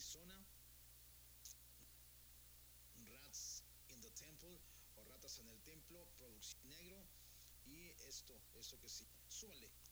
Arizona, Rats in the Temple o Ratas en el Templo, Producción Negro y esto que sí, súbale.